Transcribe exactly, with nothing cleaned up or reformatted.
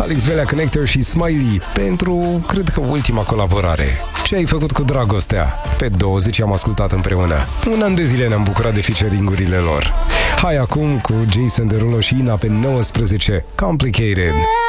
Alex Velea Connector și Smiley pentru, cred că, ultima colaborare. Ce ai făcut cu dragostea? Pe douăzeci am ascultat împreună. Un an de zile ne-am bucurat de featuring-urile lor. Hai acum cu Jason Derulo și Ina pe nouăsprezece, Complicated.